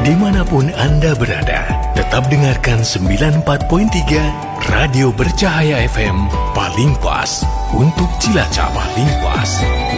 Dimanapun Anda berada, tetap dengarkan 94.3 Radio Bercahaya FM, paling pas untuk Cilacap, paling pas.